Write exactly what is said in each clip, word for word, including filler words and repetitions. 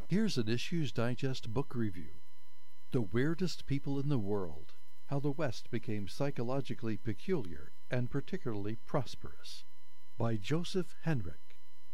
Here's an Issues Digest book review. The Weirdest People in the World: How the West Became Psychologically Peculiar and Particularly Prosperous, by Joseph Henrich.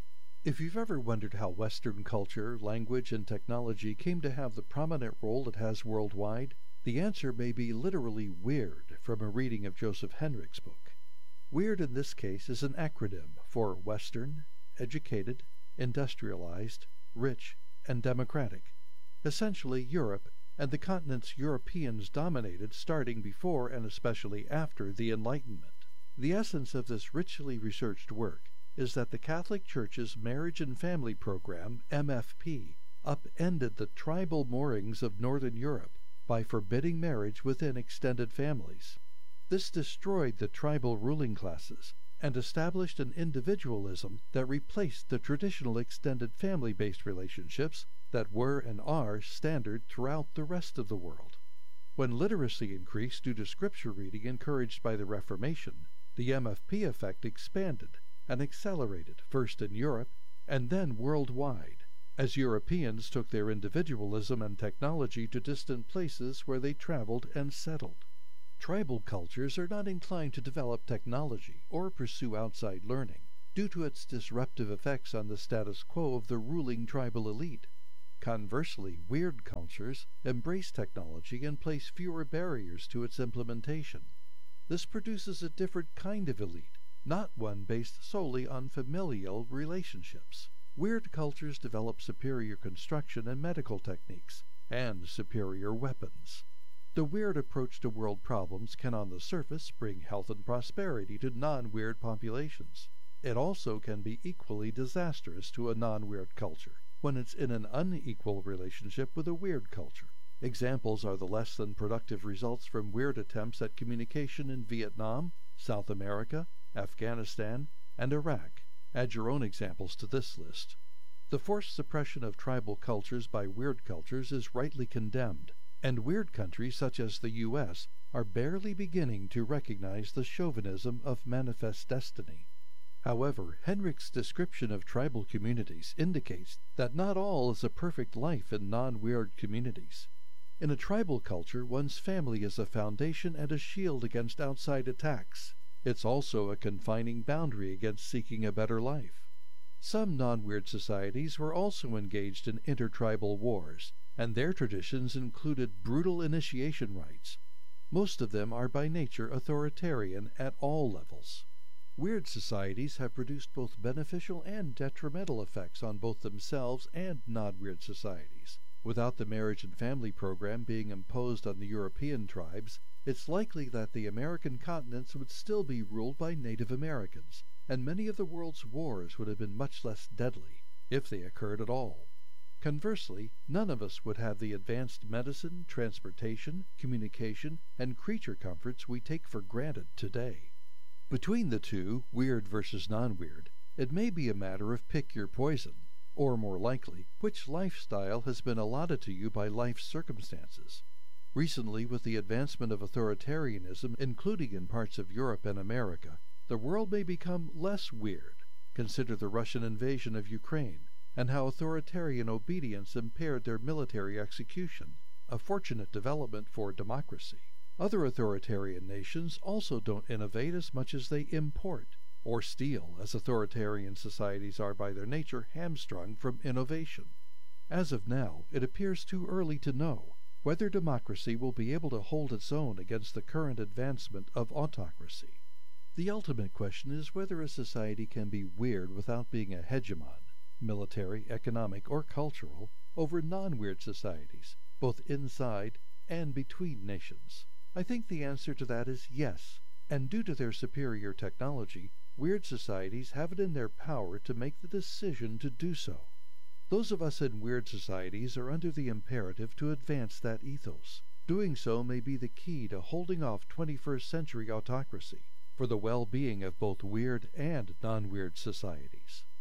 If you've ever wondered how Western culture, language, and technology came to have the prominent role it has worldwide, the answer may be literally WEIRD from a reading of Joseph Henrich's book. WEIRD in this case is an acronym for Western, Educated, Industrialized, Rich, and Democratic. Essentially Europe and the continents Europeans dominated starting before and especially after the Enlightenment. The essence of this richly researched work is that the Catholic Church's Marriage and Family Program, M F P, upended the tribal moorings of Northern Europe by forbidding marriage within extended families. This destroyed the tribal ruling classes and established an individualism that replaced the traditional extended family-based relationships that were and are standard throughout the rest of the world. When literacy increased due to scripture reading encouraged by the Reformation, the M F P effect expanded and accelerated first in Europe and then worldwide, as Europeans took their individualism and technology to distant places where they traveled and settled. Tribal cultures are not inclined to develop technology or pursue outside learning due to its disruptive effects on the status quo of the ruling tribal elite. Conversely, weird cultures embrace technology and place fewer barriers to its implementation. This produces a different kind of elite, not one based solely on familial relationships. Weird cultures develop superior construction and medical techniques, and superior weapons. The weird approach to world problems can on the surface bring health and prosperity to non-weird populations. It also can be equally disastrous to a non-weird culture when it's in an unequal relationship with a weird culture. Examples are the less than productive results from weird attempts at communication in Vietnam, South America, Afghanistan, and Iraq. Add your own examples to this list. The forced suppression of tribal cultures by weird cultures is rightly condemned, and weird countries such as the U S are barely beginning to recognize the chauvinism of manifest destiny. However, Henrich's description of tribal communities indicates that not all is a perfect life in non-weird communities. In a tribal culture, one's family is a foundation and a shield against outside attacks. It's also a confining boundary against seeking a better life. Some non-weird societies were also engaged in intertribal wars, and their traditions included brutal initiation rites. Most of them are by nature authoritarian at all levels. Weird societies have produced both beneficial and detrimental effects on both themselves and non-weird societies. Without the marriage and family program being imposed on the European tribes, it's likely that the American continents would still be ruled by Native Americans, and many of the world's wars would have been much less deadly, if they occurred at all. Conversely, none of us would have the advanced medicine, transportation, communication, and creature comforts we take for granted today. Between the two, weird versus non-weird, it may be a matter of pick your poison, or more likely, which lifestyle has been allotted to you by life's circumstances. Recently, with the advancement of authoritarianism, including in parts of Europe and America, the world may become less weird. Consider the Russian invasion of Ukraine, and how authoritarian obedience impaired their military execution, a fortunate development for democracy. Other authoritarian nations also don't innovate as much as they import, or steal, as authoritarian societies are by their nature hamstrung from innovation. As of now, it appears too early to know whether democracy will be able to hold its own against the current advancement of autocracy. The ultimate question is whether a society can be weird without being a hegemon, military, economic, or cultural, over non-weird societies, both inside and between nations. I think the answer to that is yes, and due to their superior technology, weird societies have it in their power to make the decision to do so. Those of us in weird societies are under the imperative to advance that ethos. Doing so may be the key to holding off twenty-first century autocracy for the well-being of both weird and non-weird societies.